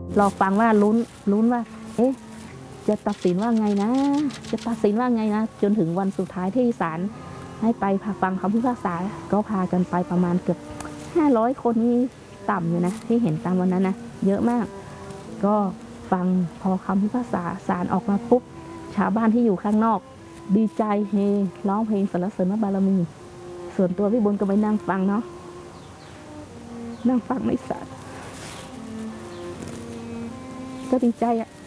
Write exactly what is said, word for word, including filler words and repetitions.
รอฟังว่าลุ้นลุ้นว่าเอ๊ะจะตัดสินว่าไงนะจะตัดสินว่าไงนะจนถึงวันสุดท้ายที่ศาลให้ไปฟังคำพิพากษาก็พากันไปประมาณเกือบห้าร้อยคนนี่ต่ำอยู่นะที่เห็นตามวันนั้นนะเยอะมากก็ฟังพอคำพิพากษาศาลออกมาปุ๊บชาวบ้านที่อยู่ข้างนอกดีใจเฮร้องเพลงสรรเสริญพระบารมีส่วนตัวพี่บุญก็ไปนั่งฟังเนาะนั่งฟังในศาลก็ดีใจอะ